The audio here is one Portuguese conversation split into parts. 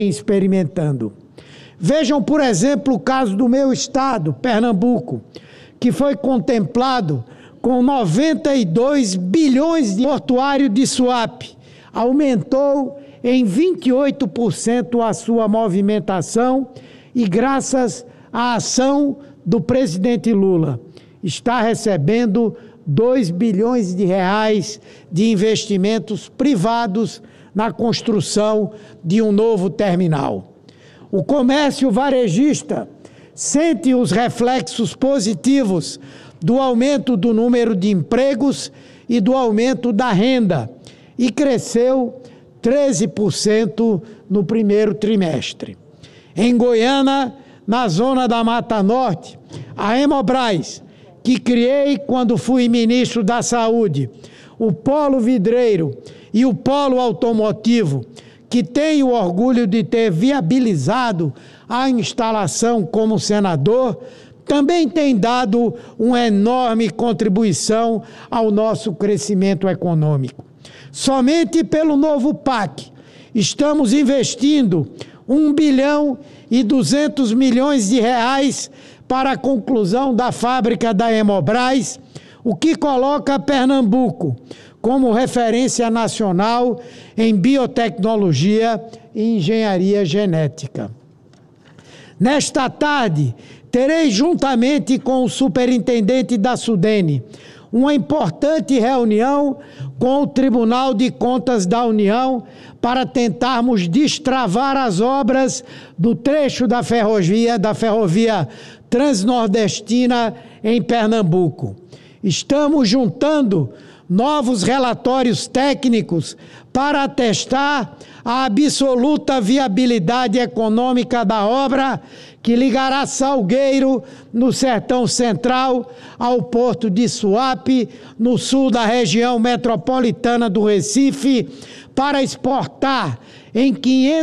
experimentando. Vejam, por exemplo, o caso do meu estado, Pernambuco, que foi contemplado com 92 bilhões de portuário de Suape. Aumentou em 28% a sua movimentação e, graças à ação do presidente Lula, está recebendo 2 bilhões de reais de investimentos privados na construção de um novo terminal. O comércio varejista sente os reflexos positivos do aumento do número de empregos e do aumento da renda, e cresceu 13% no primeiro trimestre. Em Goiânia, na zona da Mata Norte, a Hemobras, que criei quando fui ministro da Saúde, o Polo Vidreiro e o Polo Automotivo, que tenho o orgulho de ter viabilizado a instalação como senador, também tem dado uma enorme contribuição ao nosso crescimento econômico. Somente pelo novo PAC, estamos investindo 1 bilhão e 200 milhões de reais para a conclusão da fábrica da Hemobras, o que coloca Pernambuco como referência nacional em biotecnologia e engenharia genética. Nesta tarde, terei, juntamente com o superintendente da Sudene, uma importante reunião com o Tribunal de Contas da União para tentarmos destravar as obras do trecho da ferrovia transnordestina em Pernambuco. Estamos juntando novos relatórios técnicos para atestar a absoluta viabilidade econômica da obra, que ligará Salgueiro, no Sertão Central, ao Porto de Suape, no sul da região metropolitana do Recife, para exportar em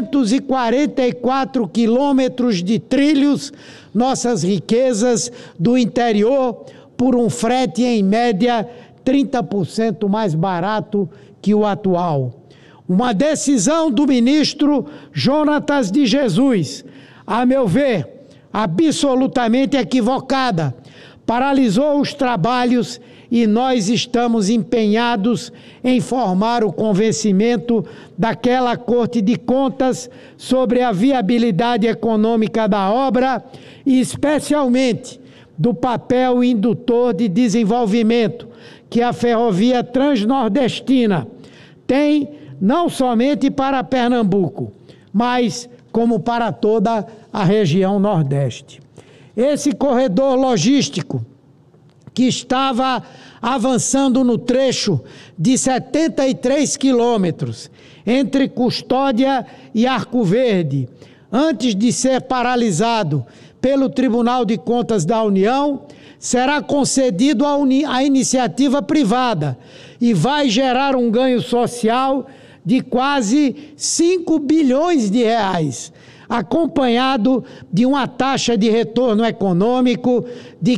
544 quilômetros de trilhos nossas riquezas do interior por um frete, em média, 30% mais barato que o atual. Uma decisão do ministro Jonatas de Jesus, a meu ver, absolutamente equivocada, paralisou os trabalhos e nós estamos empenhados em formar o convencimento daquela Corte de Contas sobre a viabilidade econômica da obra e, especialmente, do papel indutor de desenvolvimento que a ferrovia transnordestina tem, não somente para Pernambuco, mas como para toda a região Nordeste. Esse corredor logístico, que estava avançando no trecho de 73 quilômetros entre Custódia e Arco Verde, antes de ser paralisado pelo Tribunal de Contas da União, será concedido à iniciativa privada e vai gerar um ganho social de quase 5 bilhões de reais, acompanhado de uma taxa de retorno econômico de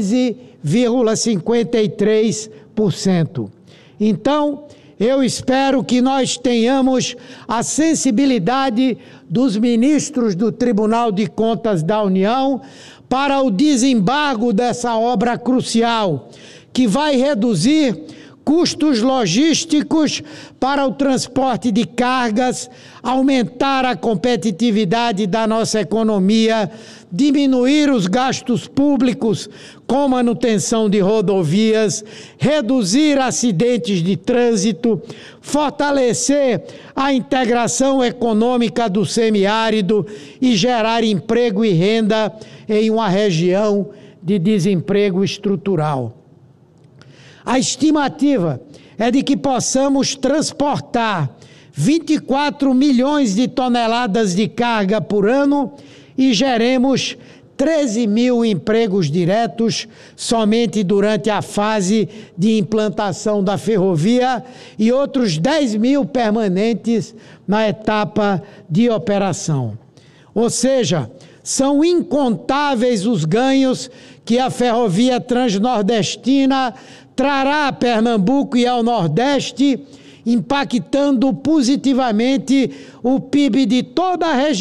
15,53%. Então, eu espero que nós tenhamos a sensibilidade dos ministros do Tribunal de Contas da União para o desembargo dessa obra crucial, que vai reduzir custos logísticos para o transporte de cargas, aumentar a competitividade da nossa economia, diminuir os gastos públicos com manutenção de rodovias, reduzir acidentes de trânsito, fortalecer a integração econômica do semiárido e gerar emprego e renda em uma região de desemprego estrutural. A estimativa é de que possamos transportar 24 milhões de toneladas de carga por ano e geremos 13 mil empregos diretos somente durante a fase de implantação da ferrovia e outros 10 mil permanentes na etapa de operação. Ou seja, são incontáveis os ganhos que a ferrovia transnordestina trará a Pernambuco e ao Nordeste, impactando positivamente o PIB de toda a região.